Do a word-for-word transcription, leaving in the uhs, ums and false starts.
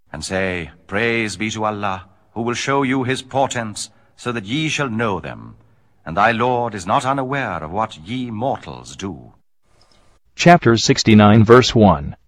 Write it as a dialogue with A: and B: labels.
A: and say, Praise be to Allah, who will show you his portents, so that ye shall know them, and thy Lord is not unaware of what ye mortals do.
B: Chapter sixty-nine, verse one.